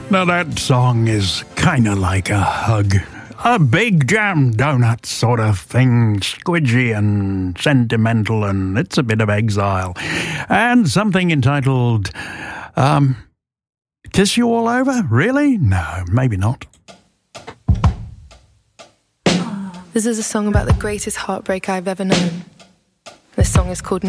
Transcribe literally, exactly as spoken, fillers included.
Now that song is kind of like a hug. A big jam donut sort of thing, squidgy and sentimental, and it's a bit of exile. And something entitled, um, Kiss You All Over? Really? No, maybe not. This is a song about the greatest heartbreak I've ever known. This song is called